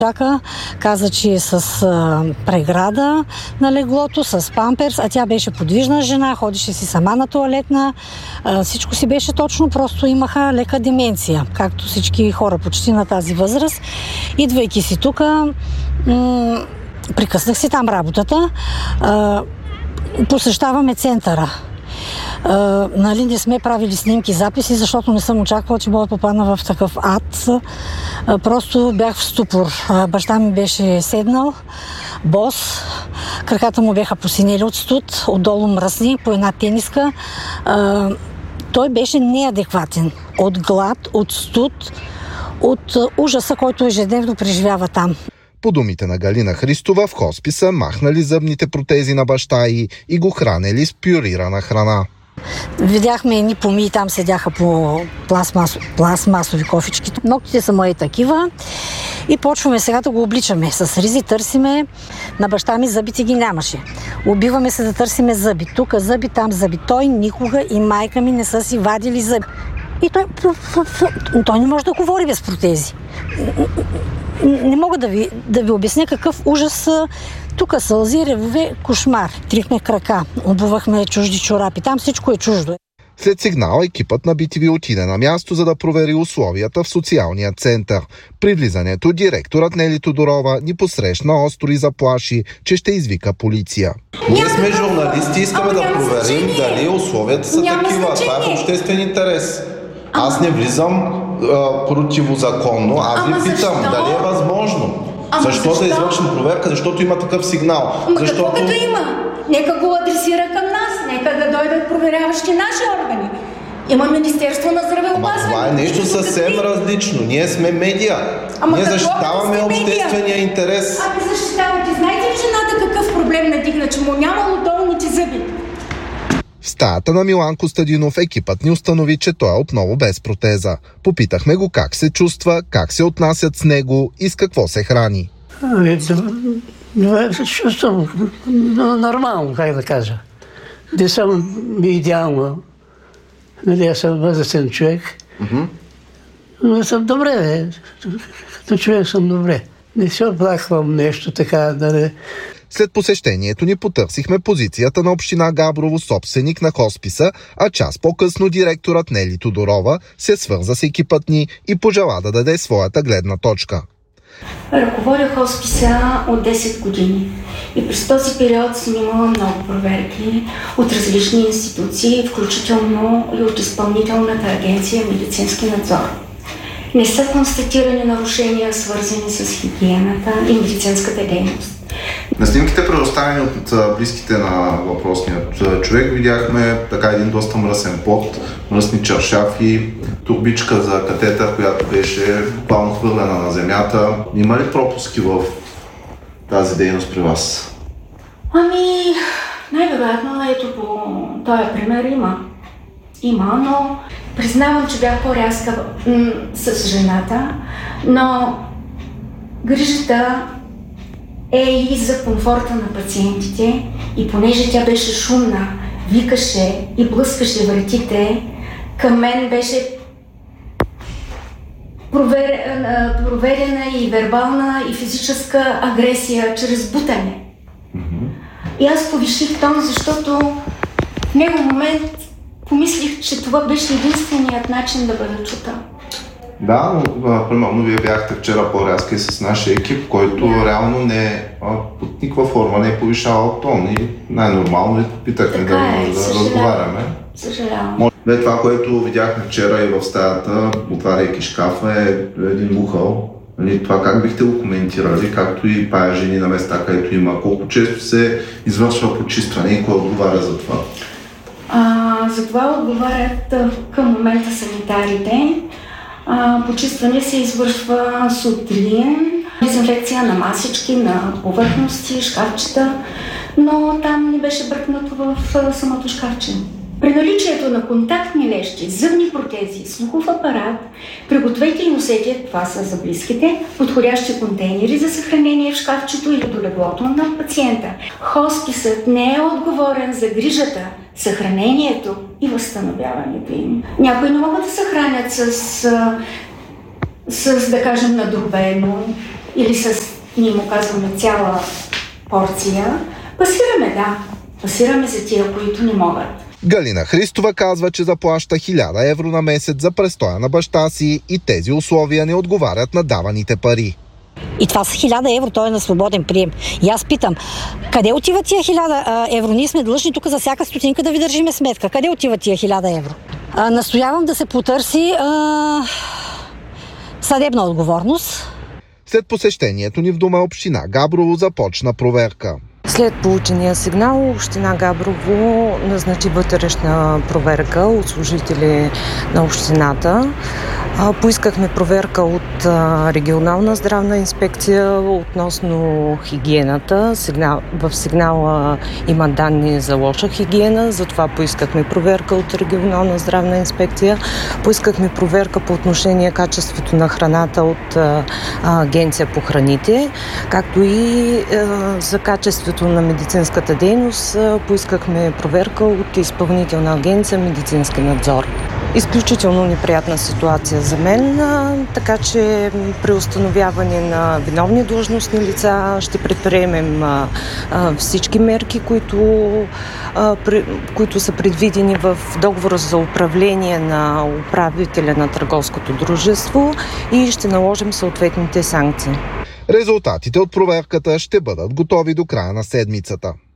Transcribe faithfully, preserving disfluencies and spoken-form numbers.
Чака, каза, че е с а, преграда на леглото, с памперс, а тя беше подвижна жена, ходеше си сама на тоалетна, а, всичко си беше точно, просто имаха лека деменция, както всички хора почти на тази възраст. Идвайки си тук, м- прекъснах си там работата, а, посещаваме центъра. Uh, нали, не сме правили снимки, записи, защото не съм очаквала, че мога да попадна в такъв ад. Uh, просто бях в ступор. Uh, баща ми беше седнал, бос, краката му бяха посинели от студ, отдолу мръсни, по една тениска. Uh, той беше неадекватен. От глад, от студ, от uh, ужаса, който ежедневно преживява там. По думите на Галина Христова, в хосписа махнали зъбните протези на баща й и го хранели с пюрирана храна. Видяхме едни помии, там седяха по пластмас, пластмасови кофички. Ногтите са мои такива и почваме сега да го обличаме. С ризи търсиме, на баща ми зъбите ги нямаше. Убиваме се да търсиме зъби. Тук зъби, там зъби. Той никога и майка ми не са си вадили зъби. И той, той не може да говори без протези. Не мога да ви, да ви обясня какъв ужас. Тук сълзи, ревове, кошмар. Трихме крака, обувахме чужди чорапи. Там всичко е чуждо. След сигнал екипът на Би Ти Ви отиде на място, за да провери условията в социалния център. При влизането директорът Нели Тодорова ни посрещна остро и заплаши, че ще извика полиция. Ние сме журналисти, искаме да проверим дали условията са няма такива. Значение. Това е в обществен интерес. Аз не влизам а, противозаконно, аз ви питам защо? Дали е възможно. Ама защо, защо да извършим проверка? Защото има такъв сигнал. Ама защото... какво като има? Нека го адресира към нас, нека да дойдат проверяващи наши органи. Има Министерство на здравеопазване. Това е нещо съвсем различно. Ние сме медиа. Ама Ние защитаваме обществения медиа? интерес. Ами защитавате. Знаете ли жената какъв проблем надигна, че му нямало долните зъби? В стаята на Милан Костадинов екипът ни установи, че той е отново без протеза. Попитахме го как се чувства, как се отнасят с него и с какво се храни. Ами, да се чувствам нормално, как да кажа. Не съм идеално. Нали, аз съм възрастен човек. Mm-hmm. Но съм добре, като човек съм добре. Не се оплаквам нещо така, да не... След посещението ни потърсихме позицията на община Габрово, собственик на хосписа, а час по-късно директорът Нели Тодорова се свърза с екипът ни и пожела да даде своята гледна точка. Ръководя хосписа от десет години и през този период съм имала много проверки от различни институции, включително и от Изпълнителната агенция медицински надзор. Не са констатирани нарушения, свързани с хигиената и медицинската дейност. На снимките, предоставени от близките на въпросният човек, видяхме така един доста мръсен пот, мръсни чаршафи, турбичка за катетър, която беше буквално хвърлена на земята. Има ли пропуски в тази дейност при вас? Ами, най-вероятно, ето по този пример има. Има, но признавам, че бях по-рязка м- с жената, но грижата е и за комфорта на пациентите и понеже тя беше шумна, викаше и блъскаше вратите, към мен беше проверена, проверена и вербална и физическа агресия чрез бутане. Mm-hmm. И аз повиших тон, защото в него момент помислих, че това беше единственият начин да бъда чута. Да, но примерно вие бяхте вчера по-рязки с нашия екип, който yeah. реално не под никаква форма не е повишавал тон и най-нормално и попитахме да, е, да разговаряме. Съжалявам. Бе, това, което видяхме вчера и в стаята, отваряйки шкафа, е един мухъл. Това как бихте го коментирали, както и пая жени на места, където има, колко често се извършва почистване и кой отговаря за това? А, за това отговарят към момента санитарите. А, почистване се извършва сутрин, дезинфекция на масички, на повърхности, шкафчета, но там не беше бръкнато в самото шкафче. При наличието на контактни лещи, зъбни протези, слухов апарат, пригответе и носете, това са за близките, подходящи контейнери за съхранение в шкафчето или до леглото на пациента. Хосписът не е отговорен за грижата, съхранението и възстановяването им. Някои не могат да съхранят с, с да кажем, надробено или с, ние му казваме, цяла порция. Пасираме, да. Пасираме за тия, които не могат. Галина Христова казва, че заплаща хиляда евро на месец за престоя на баща си и тези условия не отговарят на даваните пари. И това са хиляда евро, той е на свободен прием. И аз питам, къде отиват тия хиляда евро? Ние сме длъжни тук за всяка стотинка да ви държиме сметка. Къде отиват тия хиляда евро? А, настоявам да се потърси а, съдебна отговорност. След посещението ни в дома община Габрово започна проверка. След получения сигнал, община Габрово назначи вътрешна проверка от служители на общината. Поискахме проверка от регионална здравна инспекция относно хигиената. В сигнала има данни за лоша хигиена, затова поискахме проверка от регионална здравна инспекция. Поискахме проверка по отношение качеството на храната от Агенция по храните, както и за качеството на медицинската дейност поискахме проверка от Изпълнителна агенция медицински надзор. Изключително неприятна ситуация за мен, така че при установяване на виновни длъжностни лица ще предприемем всички мерки, които, които са предвидени в договора за управление на управителя на търговското дружество и ще наложим съответните санкции. Резултатите от проверката ще бъдат готови до края на седмицата.